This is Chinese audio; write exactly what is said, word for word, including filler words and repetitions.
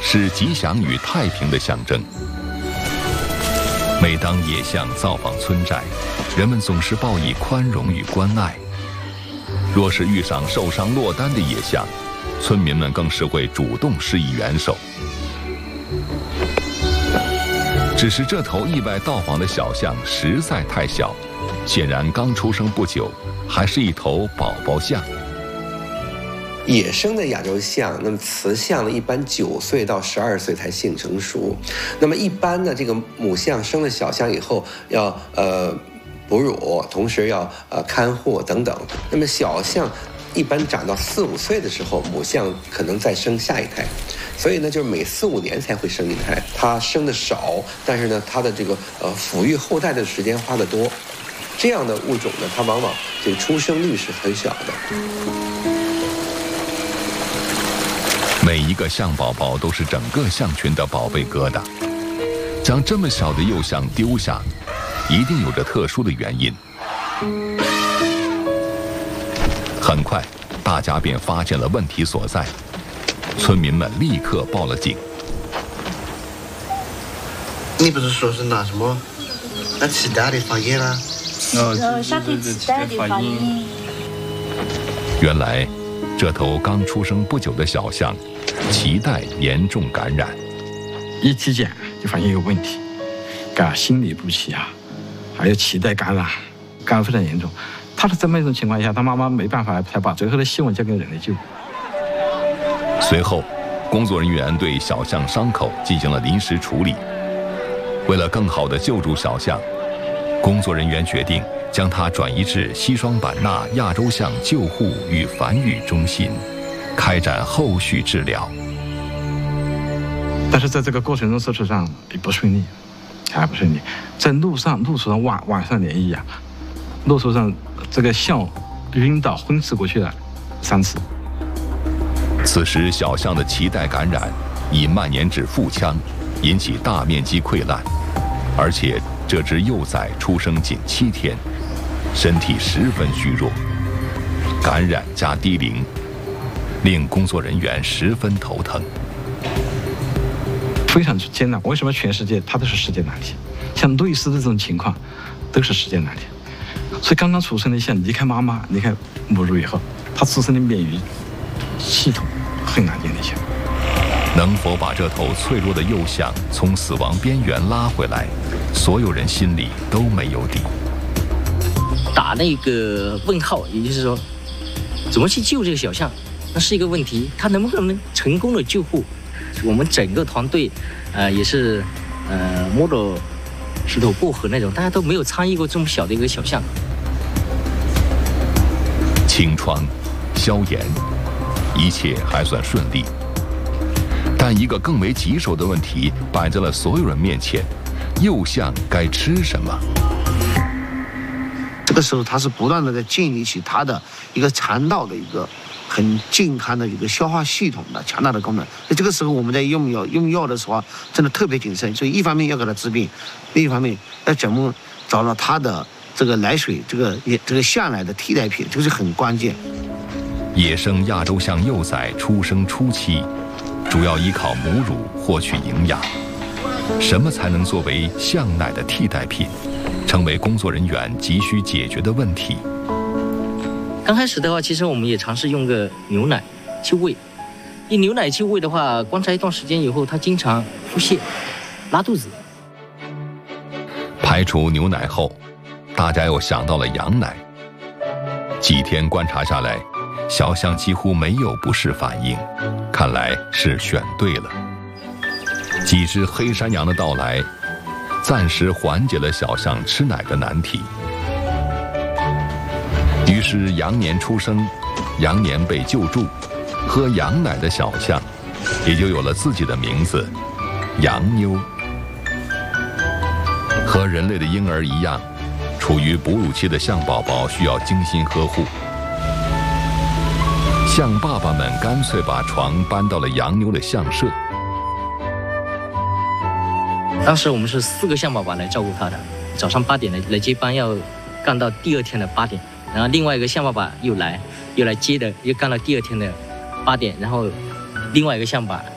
是吉祥与太平的象征。每当野象造访村寨，人们总是报以宽容与关爱。若是遇上受伤落单的野象，村民们更是会主动施以援手。只是这头意外到访的小象实在太小，显然刚出生不久，还是一头宝宝象。 野生的亚洲象，那么雌象呢，一般九岁到十二岁才性成熟。那么一般呢，这个母象生了小象以后，要呃哺乳，同时要呃看护等等。那么小象一般长到四五岁的时候，母象可能再生下一胎。所以呢，就是每四五年才会生一胎。它生的少，但是呢，它的这个呃抚育后代的时间花得多。这样的物种呢，它往往这个出生率是很小的。 每一个象宝宝都是整个象群的宝贝疙瘩，将这么小的幼象丢下，一定有着特殊的原因。很快，大家便发现了问题所在，村民们立刻报了警。 你不是说是拿什么那脐带的发炎啊？ 呃，下腿脐带的发炎。 原来，这头刚出生不久的小象，脐带严重感染。 一体检就发现有问题，感心律不齐啊，还有脐带感染，感染非常严重。他是这么一种情况下，他妈妈没办法，才把最后的希望交给人类救护。 随后，工作人员对小象伤口进行了临时处理。为了更好地救助小象，工作人员决定将它转移至西双版纳亚洲象救护与繁育中心，开展后续治疗。 但是在这个过程中，事实上也不顺利，还不顺利。在路上，路途上晚晚上连夜啊，路途上这个象晕倒昏死过去了三次。 此时，小象的脐带感染已蔓延至腹腔，引起大面积溃烂，而且这只幼崽出生仅七天，身体十分虚弱，感染加低龄，令工作人员十分头疼， 非常艰难。为什么全世界它都是世界难题？像类似的这种情况，都是世界难题。所以刚刚出生的象离开妈妈、离开母乳以后，它自身的免疫系统很难建立起来。 能否把这头脆弱的幼象从死亡边缘拉回来，所有人心里都没有底。 打那个问号，也就是说，怎么去救这个小象，那是一个问题。他能不能成功的救护？我们整个团队，呃，也是，呃，摸着石头过河那种，大家都没有参与过这么小的一个小象。 清创、消炎，一切还算顺利。但一个更为棘手的问题摆在了所有人面前：幼象该吃什么？ 这个时候，它是不断的在建立起它的一个肠道的一个很健康的一个消化系统的强大的功能。那这个时候，我们在用药用药的时候，真的特别谨慎。所以，一方面要给它治病，另一方面要怎么找到它的这个奶水，这个这个象奶的替代品，这个是很关键。 野生亚洲象幼崽出生初期，主要依靠母乳获取营养。什么才能作为象奶的替代品，成为工作人员急需解决的问题。 刚开始的话，其实我们也尝试用个牛奶去喂。用牛奶去喂的话，观察一段时间以后，它经常腹泻、拉肚子。 排除牛奶后，大家又想到了羊奶。几天观察下来，小象几乎没有不适反应，看来是选对了。几只黑山羊的到来，暂时缓解了小象吃奶的难题。于是羊年出生，羊年被救助，喝羊奶的小象也就有了自己的名字——羊妞。和人类的婴儿一样，处于哺乳期的象宝宝需要精心呵护。象爸爸们干脆把床搬到了羊妞的象舍。 当时我们是四个象宝宝来照顾它的，早上八点来来接班，要干到第二天的八点，然后另外一个象爸爸又来，又来接的，又干到第二天的八点，然后另外一个象爸